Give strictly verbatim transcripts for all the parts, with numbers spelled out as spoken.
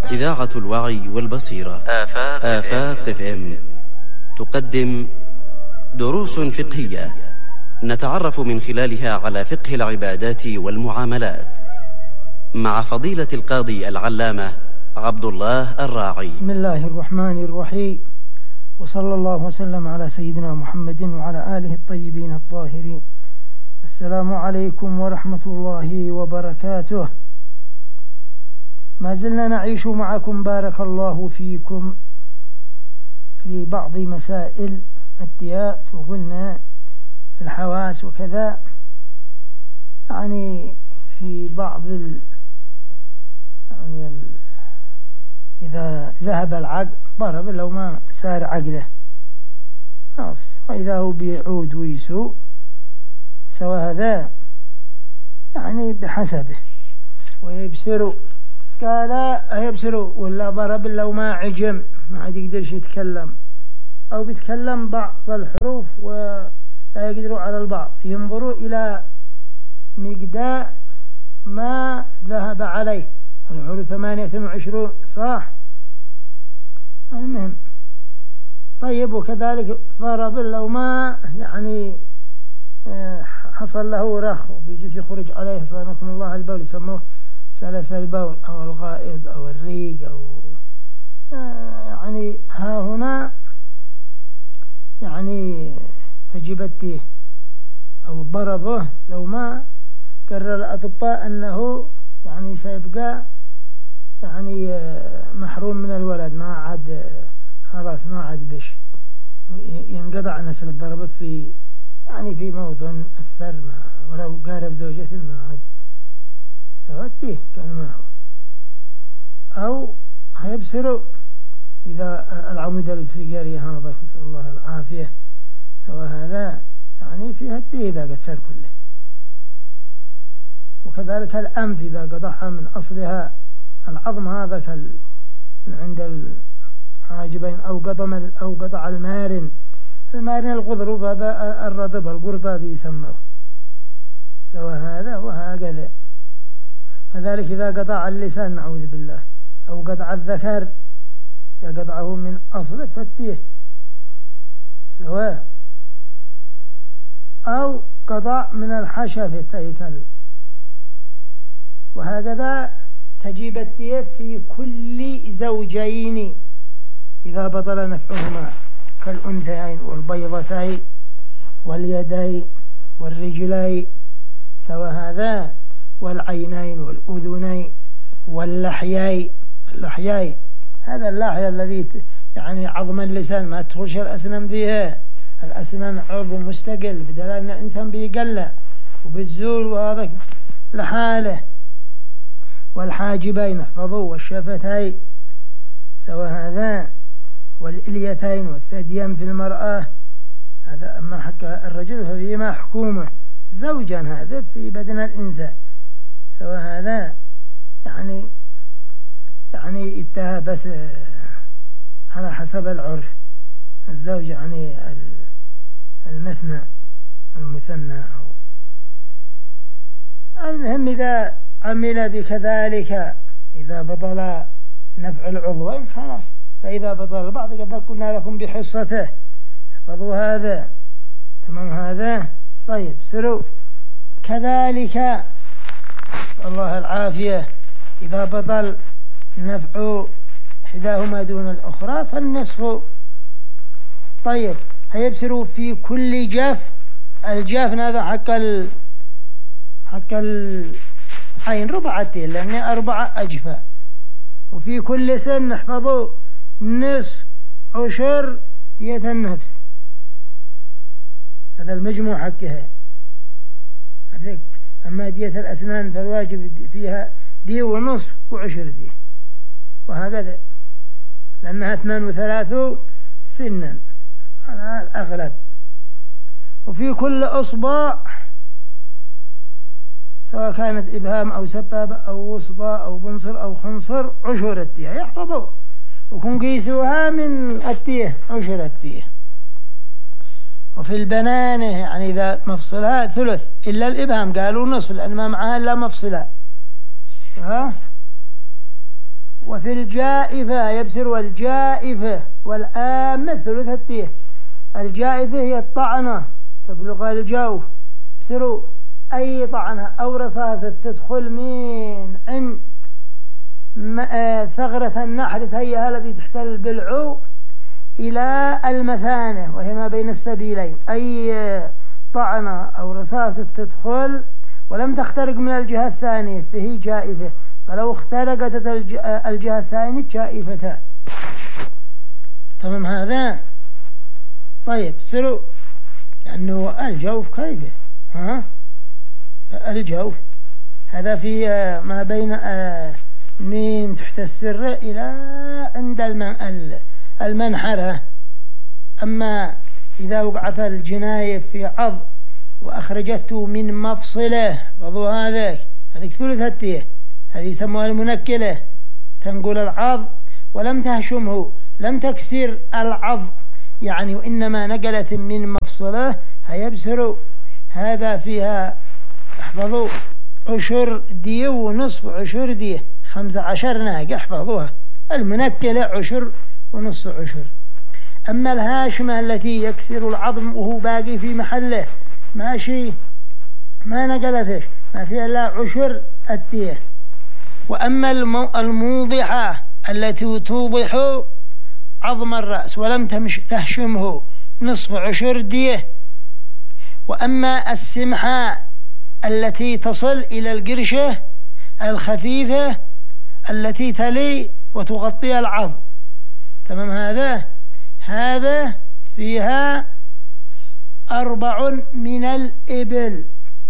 إذاعة الوعي والبصيرة آفاق, آفاق اف ام تقدم دروس فقهية نتعرف من خلالها على فقه العبادات والمعاملات مع فضيلة القاضي العلامة عبد الله الراعي. بسم الله الرحمن الرحيم، وصلى الله وسلم على سيدنا محمد وعلى آله الطيبين الطاهرين. السلام عليكم ورحمة الله وبركاته. ما زلنا نعيش معكم بارك الله فيكم في بعض مسائل الديات، وقلنا في الحواس وكذا، يعني في بعض ال... يعني ال... إذا ذهب العقل ضرب لو ما سار عقله خلاص، وإذا هو بيعود ويسوء سوى هذا يعني بحسبه. ويبصروا قال يبصروا ولا ضرب لو ما عجم ما عاد يقدرش يتكلم، أو بيتكلم بعض الحروف ولا يقدروا على البعض، ينظروا إلى مقدار ما ذهب عليه. الحروف ثمانية وعشرون صح، المهم. طيب وكذلك ضرب لو ما يعني حصل له رخو بيجلس يخرج عليه صانكم الله البول، يسموه سلس البول أو الغائط أو الريق أو يعني ها هنا يعني تجب التيه أو ضربه لو ما قرر الأطباء أنه يعني سيبقى يعني محروم من الولد، ما عاد خلاص ما عاد بش ينقطع نسل الضرب في يعني في موطن الثر، ولو قارب زوجته ما عاد سوته كان ما هو. أو هيبصروا إذا العمود الفقري هذا نسأل الله العافية سوى هذا يعني فيها التيه إذا قد سر كله. وكذلك الأنف إذا قطعها من أصلها العظم هذا كال من عند الحاجبين، أو قطع أو قطع المارن المارن الغضروف هذا الرطب القرطة يسموه سوى هذا وهكذا. كذلك إذا قطع اللسان نعوذ بالله، أو قطع الذكر إذا قطعه من أصله فتيه سواء، أو قطع من الحشفة تيكل، وهكذا تجيب التيه في كل زوجين إذا بطل نفعهما كالأنثيين والبيضتين واليدين والرجلين سوى هذا، والعينين والأذنين واللحيين. اللحيين هذا اللحية الذي يعني عظم اللسان ما تخش الأسنان فيها، الأسنان عضو مستقل بدل أن الإنسان بيقلع وبالزول وهذا لحاله. والحاجبين احفظوا، والشفتين سوى هذا، والإليتين والثديين في المرأة. هذا أما حق الرجل ففيما حكومه زوجا هذا في بدن الإنسان سوى هذا، يعني يعني انتهى بس على حسب العرف. الزوج يعني المثنى المثنى أو المهم. إذا عمل بكذلك إذا بطل نفع العضوين خلاص، فإذا بطل البعض قد قلنا لكم بحصته احفظوا هذا تمام هذا. طيب سروا كذلك نسأل الله العافية إذا بطل نفع إحداهما دون الأخرى فالنصف. طيب هيبصروا في كل جاف، الجاف هذا حق ال حق العين ربعتين لأن أربعة أجفاء، وفي كل سن احفظوا نصف عشر دية النفس، هذا المجموع حقها. هذيك أما دية الأسنان فالواجب فيها دي ونصف وعشر دي، وهكذا لأنها اثنان وثلاثون سنا على الأغلب. وفي كل أصبع سواء كانت إبهام أو سبابة أو وسطى أو بنصر أو خنصر عشر التيه يحفظوا، وكن قيسوها من التيه عشر التيه. وفي البنانة يعني إذا مفصلها ثلث إلا الإبهام قالوا نصف لأن ما معها إلا مفصلها ها. وفي الجائفة يبسر والجائفة والآمة ثلثتيه. الجائفة هي الطعنة تبلغ الجوف، بسروا أي طعنة أو رصاصة تدخل من عند ثغرة النحر هي التي تحتل بالعو إلى المثانة وهي ما بين السبيلين. أي طعنة أو رصاصة تدخل ولم تخترق من الجهة الثانية فهي جائفة، فلو اخترقت الجهة الثانية جائفتان. تمام هذا؟ طيب سروا، لأنه الجوف كيف ها الجوف هذا في ما بين من تحت السر إلى عند المنحرة. أما إذا وقعت الجناية في عض وأخرجته من مفصله فضو هذاك هذيك ثلثتيه، هذه يسموها المنكلة، تنقل العض ولم تهشمه، لم تكسر العض يعني، وإنما نقلت من مفصله. هيبسروا هذا فيها احفظوا عشر دية ونصف عشر دية، خمسة عشر ناقة احفظوها. المنكلة عشر ونصف عشر. أما الهاشمة التي يكسر العظم وهو باقي في محله ماشي ما نقلتش ما فيها إلا عشر الدية. وأما الموضحة التي توضح عظم الرأس ولم تهشمه نصف عشر دية. وأما السمحة التي تصل إلى القرشة الخفيفة التي تلي وتغطي العظم، تمام هذا هذا فيها أربع من الإبل،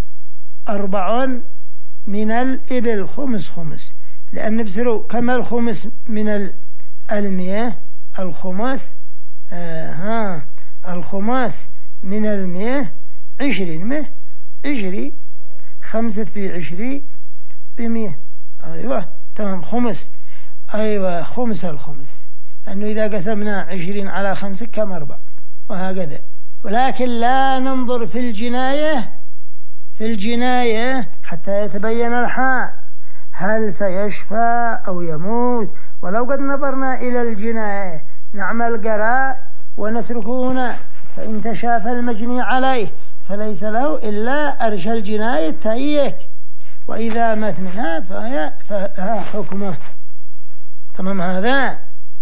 أربع من الإبل خمس خمس، لأن بسروا كما الخمس من المياه الخمس آه ها الخماس من المياه عشرين مياه عشرين، خمسة في عشرين بمية. أيوة تمام خمس، أيوة خمس الخمس، لأنه إذا قسمنا عشرين على خمسة كم أربع وهكذا. ولكن لا ننظر في الجناية في الجناية حتى يتبين الحال هل سيشفى أو يموت. ولو قد نظرنا إلى الجناية نعمل قراء ونتركه هنا، فإن تشافى المجني عليه فليس له إلا أرش الجناية تأييك، وإذا مات منها فها حكمه. تمام هذا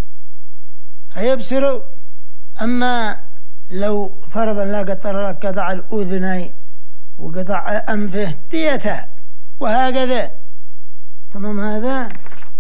هيبسروا. أما لو فرضا لا قطر لك قطع الأذنين وقطع أنفه ديتا وهكذا، تمام هذا.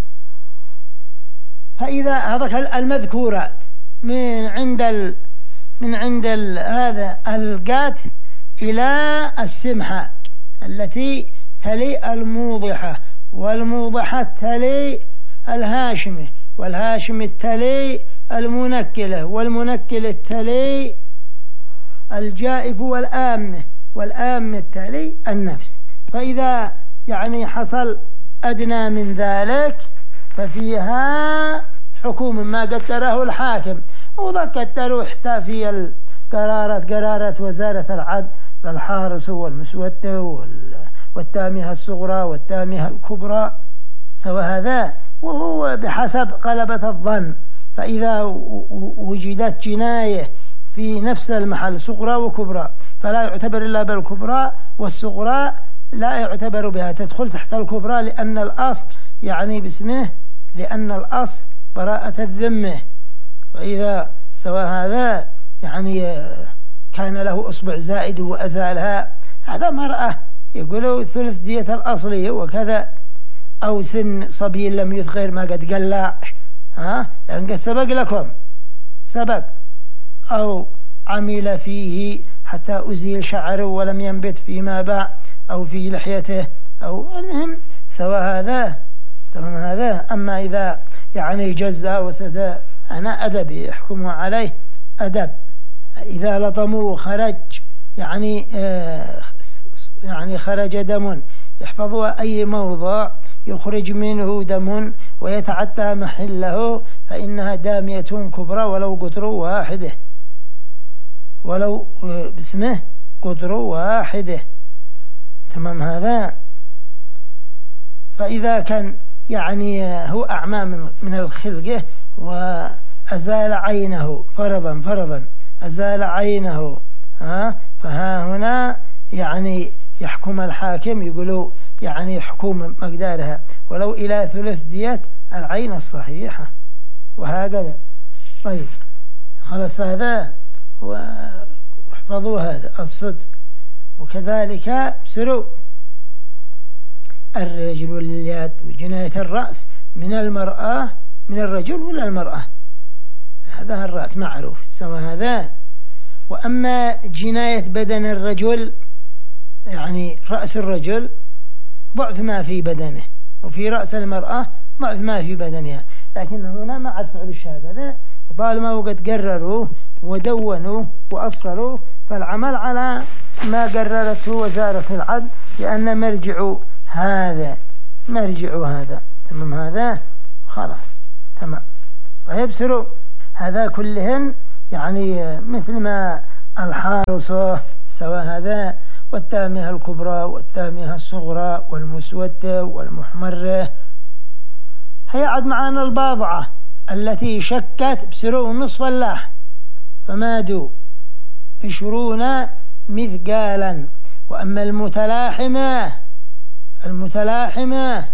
فإذا هذا المذكورات من عند ال من عند ال هذا القات إلى السمحة التي تلي الموضحة، والموضحة تلي الهاشمة، والهاشمة تلي المنكلة، والمنكلة تلي الجائف والآمة، والآمة تلي النفس. فإذا يعني حصل أدنى من ذلك ففيها حكم ما قدره الحاكم، وذا قدروا حتى في القرارة قرارة وزارة العدل للحارس والمسودة والتامهة الصغرى والتامهة الكبرى سوى هذا، وهو بحسب غلبة الظن. فإذا وجدت جناية في نفس المحل صغرى وكبرى فلا يعتبر إلا بالكبرى، والصغرى لا يعتبر بها، تدخل تحت الكبرى، لأن الأصل يعني باسمه، لأن الأصل براءة الذمة. فإذا سوى هذا يعني كان له أصبع زائد وأزالها، هذا مرأة يقولوا ثلث دية الأصلية وكذا، أو سن صبي لم يثغر ما قد قلع ها لأن قد سبق لكم سبق، أو عمل فيه حتى أزيل شعره ولم ينبت فيما باع أو في لحيته، أو المهم سوى هذا. تمام هذا. أما إذا يعني جزء وسد أنا أدب يحكمه عليه أدب. إذا لطموا خرج يعني آه يعني خرج دم، يحفظوا أي موضع يخرج منه دم ويتعدى محله فإنها دامية كبرى ولو قطر واحدة، ولو باسمه قطر واحدة. تمام هذا. فإذا كان يعني هو أعمى من, من الخلقه وأزال عينه فرضا فرضا أزال عينه، ها فها هنا يعني يحكم الحاكم يقولوا يعني حكوم مقدارها ولو إلى ثلث دية العين الصحيحة وهكذا. طيب خلاص هذا واحفظوا هذا الصدق. وكذلك سروا الرجل واليد وجناية الرأس من المرأة من الرجل ولا المرأة، هذا الرأس معروف سواء هذا. وأما جناية بدن الرجل يعني رأس الرجل ضعف ما في بدنه، وفي رأس المرأة ضعف ما في بدنها، لكن هنا ما عاد فعل الشهادة، وطالما وقد قرروا ودونوا وأصلوا فالعمل على ما قررته وزارة العدل، لأن مرجع هذا مرجع هذا تمام هذا خلاص تمام. ويبصروا هذا كلهن يعني مثل ما الحارسة سواء هذا والتامية الكبرى والتامية الصغرى والمسودة والمحمرة. هيعد معنا الباضعة التي شكت بسروا نصف اللح فمادوا عشرون مثقالا. وأما المتلاحمة المتلاحمة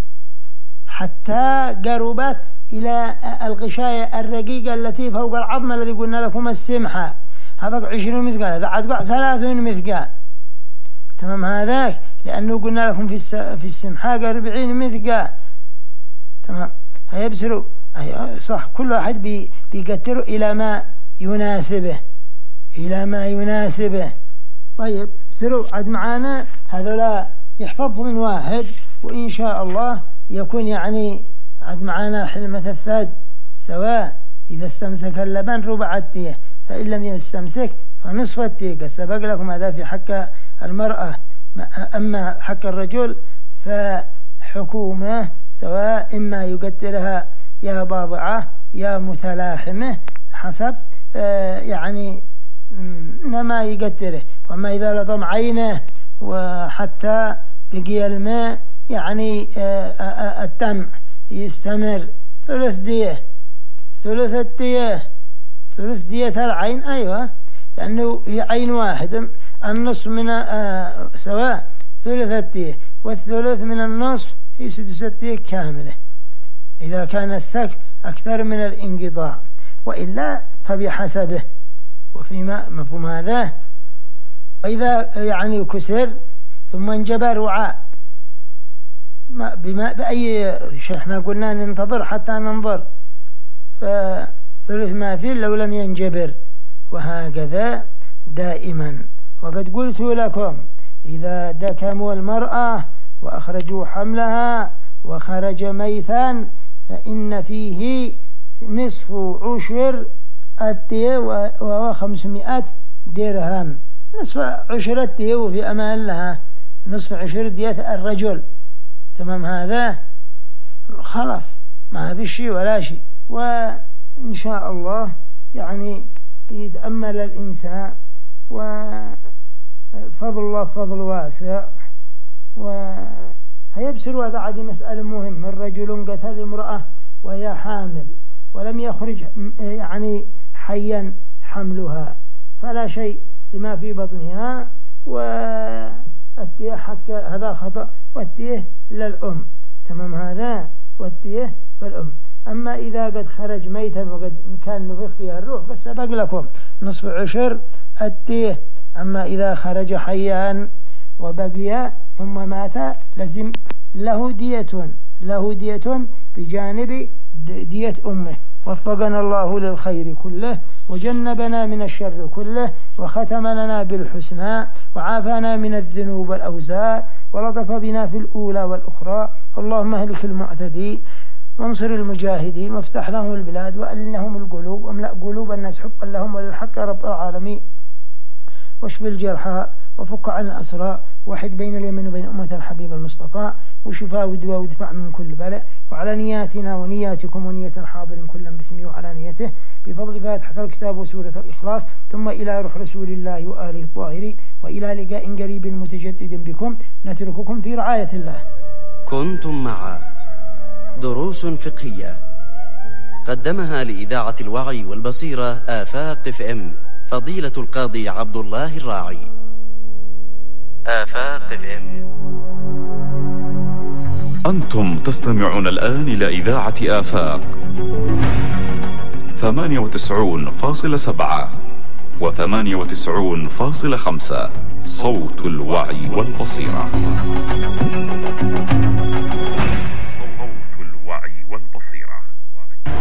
حتى قربت إلى الغشاية الرقيقة التي فوق العظم الذي قلنا لكم السمحة، هذا عشرون مثقال، هذا عاد ثلاثون مثقال تمام هذاك، لأنه قلنا لكم في في السمحة أربعين مثقال تمام. هيبصروا صح كل واحد بي بيقتروا إلى ما يناسبه إلى ما يناسبه. طيب بصروا عاد معانا هذولا يحفظ من واحد، وإن شاء الله يكون يعني عاد معانا حلمة الثد سواء إذا استمسك اللبن ربع التيه، فإن لم يستمسك فنصف التيه. قد سبق لكم هذا في حق المرأة. أما حق الرجل فحكومة سواء إما يقدرها يا باضعة يا متلاحمة حسب آه يعني نما يقدره. وما إذا لطم عينه وحتى بقي الماء يعني آه آه الدمع يستمر ثلث ديه ثلث الديه ثلث دية العين أيوة، لأنه هي عين واحد النصف من آه سواء ثلث الديه، والثلث من النصف هي سدس الديه كاملة إذا كان السك أكثر من الانقطاع، وإلا فبحسبه. وفيما مفهوم هذا إذا يعني كسر ثم انجبر وعاء بما بأي شيء احنا قلنا ننتظر حتى ننظر، فثلث ما فيه لو لم ينجبر، وهكذا دائما. وقد قلت لكم إذا دكموا المرأة وأخرجوا حملها وخرج ميتا فإن فيه نصف عشر الدية وهو خمسمائة درهم، نصف عشر الدية وفي أمان لها نصف عشر دية الرجل تمام هذا خلاص ما بشي ولا شيء. وإن شاء الله يعني يتأمل الإنسان، وفضل الله فضل واسع. وهيبصر هذا عادي مسألة مهمة، الرجل قتل امرأة وهي حامل ولم يخرج يعني حيا حملها فلا شيء لما في بطنها، والدية حق هذا خطأ والدية للأم تمام هذا والدية فالأم. أما إذا قد خرج ميتا وقد كان نفخ فيها الروح فسبق لكم نصف عشر الدية. أما إذا خرج حيا وبقي ثم مات لازم له دية له دية بجانب دية أمه. وفقنا الله للخير كله وجنبنا من الشر كله وختم لنا بالحسنى وعافانا من الذنوب والأوزار ولطف بنا في الأولى والأخرى. اللهم اهلك المعتدين وانصر المجاهدين وافتح لهم البلاد وألن لهم القلوب واملأ قلوب الناس حبا لهم وللحق رب العالمين. واشف الجرحى وفك عن الأسرى وحد بين اليمن وبين أمة الحبيب المصطفى وشفاء ودواء ودفع من كل بلاء. وعلى نياتنا ونياتكم ونية حاضر كلا باسمه وعلى نيته بفضل فاتحة الكتاب وسورة الإخلاص، ثم إلى روح رسول الله وآله الطاهرين، وإلى لقاء قريب متجدد بكم. نترككم في رعاية الله. كنتم مع دروس فقهية قدمها لإذاعة الوعي والبصيرة آفاق اف ام فضيلة القاضي عبد الله الراعي. آفاق اف ام. أنتم تستمعون الآن إلى إذاعة آفاق ثمانية وتسعون فاصلة سبعة وثمانية وتسعون فاصلة خمسة، صوت الوعي والبصيرة.